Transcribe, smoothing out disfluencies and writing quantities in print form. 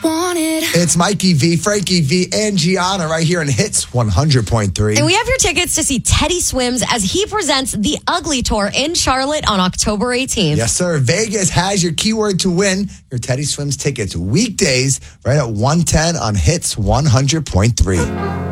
wanted. It's Mikey V, Frankie V, and Gianna right here in Hits 100.3. And we have your tickets to see Teddy Swims as he presents the Ugly Tour in Charlotte on October 18th. Yes, sir. Vegas has your keyword to win your Teddy Swims tickets weekdays right at 1:10 on Hits 100.3.